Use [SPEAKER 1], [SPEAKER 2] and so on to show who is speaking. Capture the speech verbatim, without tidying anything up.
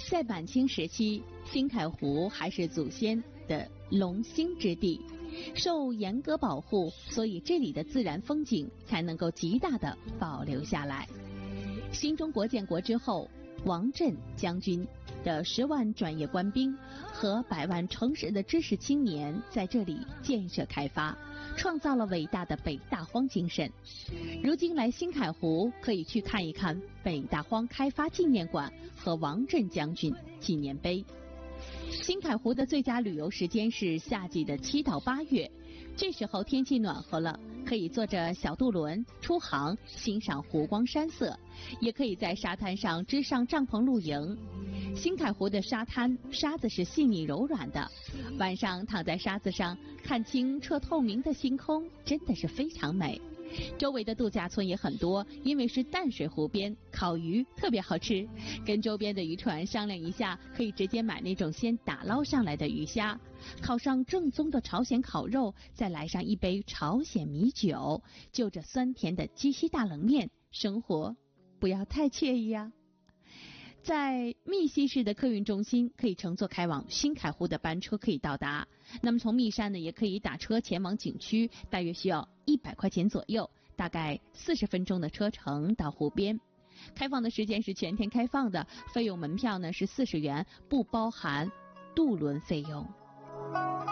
[SPEAKER 1] 在晚清时期，新凯湖还是祖先的龙兴之地，受严格保护，所以这里的自然风景才能够极大的保留下来。新中国建国之后，王震将军的十万专业官兵和百万诚实的知识青年在这里建设开发，创造了伟大的北大荒精神。如今来新凯湖，可以去看一看北大荒开发纪念馆和王震将军纪念碑。新凯湖的最佳旅游时间是夏季的七到八月，这时候天气暖和了，可以坐着小渡轮出航，欣赏湖光山色，也可以在沙滩上支上帐篷露营。新凯湖的沙滩沙子是细腻柔软的，晚上躺在沙子上看清澈透明的星空，真的是非常美。周围的度假村也很多，因为是淡水湖边，烤鱼特别好吃。跟周边的渔船商量一下，可以直接买那种先打捞上来的鱼虾，烤上正宗的朝鲜烤肉，再来上一杯朝鲜米酒，就着酸甜的鸡西大冷面，生活不要太惬意啊。在密西市的客运中心，可以乘坐开往新凯湖的班车可以到达。那么从密山呢，也可以打车前往景区，大约需要一百块钱左右，大概四十分钟的车程到湖边。开放的时间是全天开放的，费用门票呢是四十元，不包含渡轮费用。